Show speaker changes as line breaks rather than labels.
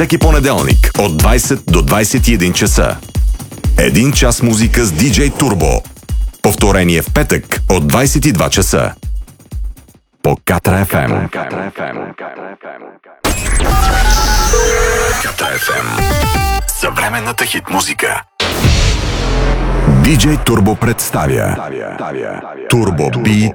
Всеки понеделник от 20 до 21 часа. Един час музика с DJ Turbo. Повторение в петък от 22 часа. По Катра FM. Катра FM. Съвременната хит музика. DJ Turbo представя Turbo Beat